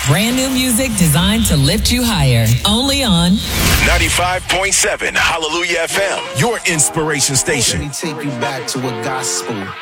Brand new music designed to lift you higher. Only on 95.7 Hallelujah FM, your inspiration station. Let me take you back to a gospel.